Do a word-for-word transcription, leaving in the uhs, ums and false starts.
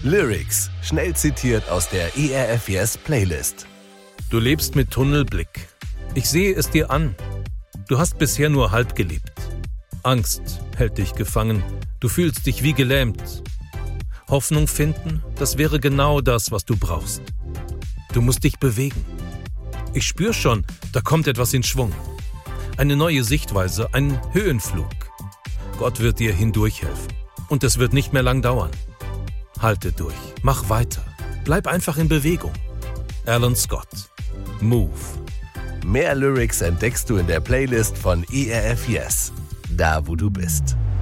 Lyrics, schnell zitiert aus der E R F Yes Playlist. Du lebst mit Tunnelblick. Ich sehe es dir an. Du hast bisher nur halb gelebt. Angst hält dich gefangen. Du fühlst dich wie gelähmt. Hoffnung finden, das wäre genau das, was du brauchst. Du musst dich bewegen. Ich spür schon, da kommt etwas in Schwung. Eine neue Sichtweise, ein Höhenflug. Gott wird dir hindurchhelfen. Und es wird nicht mehr lang dauern. Halte durch, mach weiter. Bleib einfach in Bewegung. Alan Scott. Move. Mehr Lyrics entdeckst du in der Playlist von E R F Yes. Da, wo du bist.